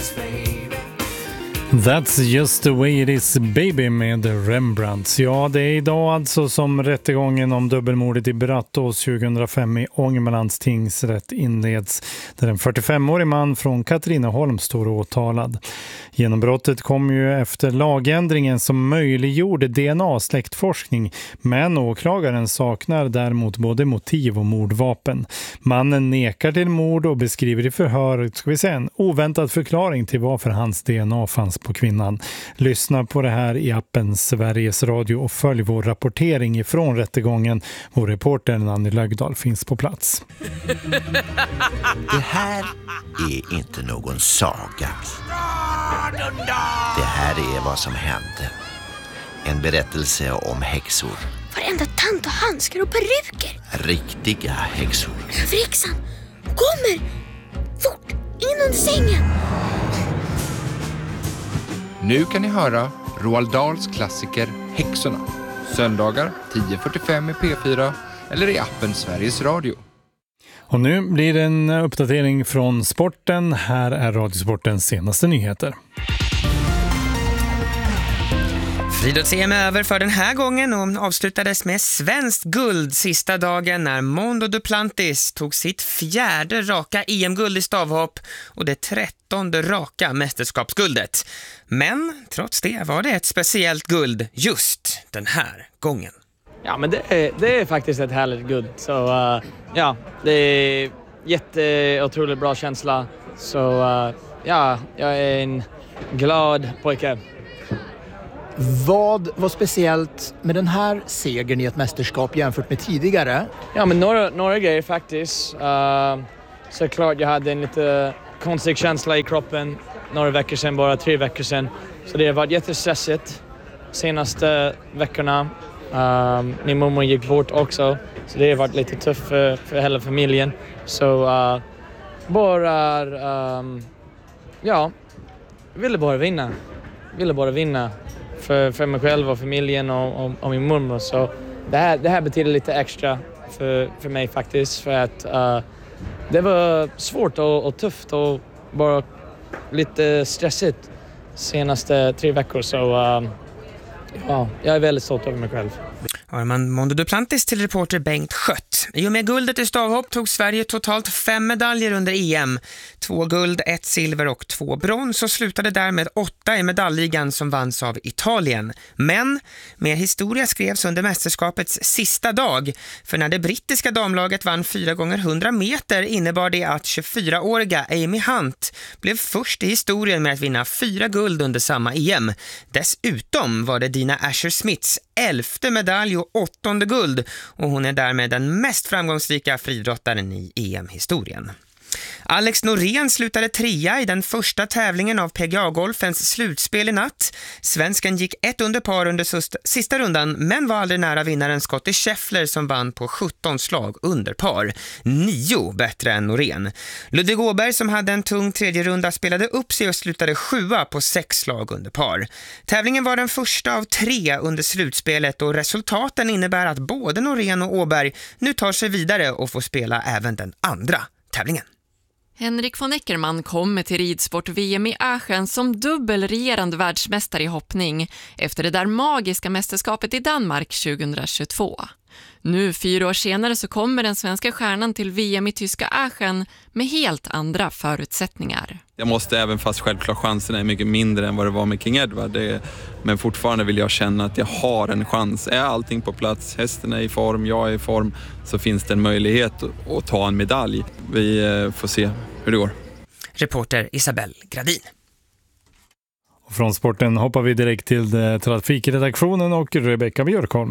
That's just the way it is, baby, med Rembrandt. Ja, det är idag alltså som rättegången om dubbelmordet i Brattås 2005 i Ångermanlands tingsrätt inleds, där en 45-årig man från Katrineholm står åtalad. Genombrottet kom ju efter lagändringen som möjliggjorde DNA-släktforskning, men åklagaren saknar däremot både motiv och mordvapen. Mannen nekar till mord och beskriver i förhör, en oväntad förklaring till varför hans DNA fanns på kvinnan. Lyssna på det här i appen Sveriges Radio och följ vår rapportering ifrån rättegången. Vår reporter Nanny Lögdahl finns på plats. Det här är inte någon saga. Det här är vad som hände. En berättelse om häxor. Varenda tant och handskar och peruker. Riktiga häxor. Överhäxan kommer! Fort! In under sängen! Nu kan ni höra Roald Dahls klassiker Häxorna. Söndagar 10:45 i P4 eller i appen Sveriges Radio. Och nu blir det en uppdatering från sporten. Här är Radiosportens senaste nyheter. Friidrotts-EM är över för den här gången och avslutades med svenskt guld sista dagen när Mondo Duplantis tog sitt 4:e raka EM-guld i stavhopp och det 13:e raka mästerskapsguldet. Men trots det var det ett speciellt guld just den här gången. Ja, men det är faktiskt ett härligt guld. Så ja, det är otroligt bra känsla. Så ja, jag är en glad pojke. Vad var speciellt med den här segern i ett mästerskap jämfört med tidigare? Ja, men några grejer faktiskt. Såklart jag hade en lite konstig känsla i kroppen några veckor sedan, bara 3 veckor sedan. Så det har varit jättestressigt senaste veckorna. Min mormor gick bort också, så det har varit lite tufft för hela familjen. Så jag ville bara vinna för mig själv och familjen och min mormor. Så det här betyder lite extra för mig faktiskt, för att det var svårt och tufft och bara lite stressigt senaste 3 veckor. Så ja, jag är väldigt stolt över mig själv. Armand Mondo Duplantis till reporter Bengt Schött. I och med guldet i stavhopp tog Sverige totalt 5 medaljer under EM. 2 guld, 1 silver och 2 brons och slutade därmed 8 i medaljligan som vanns av Italien. Men mer historia skrevs under mästerskapets sista dag. För när det brittiska damlaget vann 4x100 meter innebar det att 24-åriga Amy Hunt blev först i historien med att vinna 4 guld under samma EM. Dessutom var det Dina Asher-Smiths 11:e medalj och 8:e guld, och hon är därmed den mest framgångsrika friidrottaren i EM-historien. Alex Norén slutade 3:a i den första tävlingen av PGA-golfens slutspel i natt. Svensken gick 1 under par under sista rundan, men var aldrig nära vinnaren Scottie Scheffler som vann på 17 slag under par. 9 bättre än Norén. Ludvig Åberg som hade en tung 3:e runda spelade upp sig och slutade 7:a på 6 slag under par. Tävlingen var den första av 3 under slutspelet och resultaten innebär att både Norén och Åberg nu tar sig vidare och får spela även den andra tävlingen. Henrik von Eckermann kommer till ridsport-VM i Aachen som dubbelregerande världsmästare i hoppning efter det där magiska mästerskapet i Danmark 2022. Nu 4 år senare så kommer den svenska stjärnan till VM i tyska Aachen med helt andra förutsättningar. Jag måste, även fast självklart chanserna är mycket mindre än vad det var med King Edward. Men fortfarande vill jag känna att jag har en chans. Är allting på plats, hästen är i form, jag är i form, så finns det en möjlighet att ta en medalj. Vi får se hur det går. Reporter Isabelle Gradin. Och från sporten hoppar vi direkt till trafikredaktionen och Rebecca Björkholm.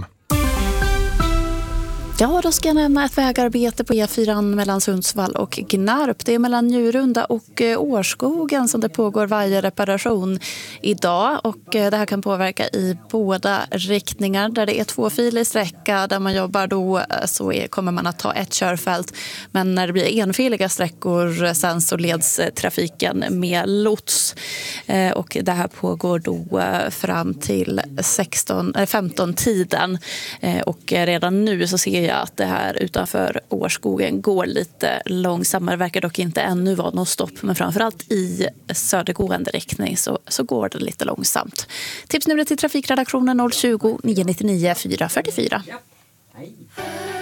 Ja, då ska jag nämna ett vägarbete på E4 mellan Sundsvall och Gnarp. Det är mellan Njurunda och Årskogen som det pågår varje reparation idag. Och det här kan påverka i båda riktningar. Där det är 2-filig sträcka där man jobbar då så kommer man att ta ett körfält. Men när det blir enfiliga sträckor sen så leds trafiken med lots. Och det här pågår då fram till 15-tiden. Och redan nu så ser säga att det här utanför Årskogen går lite långsammare. Det verkar dock inte ännu vara något stopp, men framförallt i södergående riktning så går det lite långsamt. Tipsnumret till trafikredaktionen 020 999 444.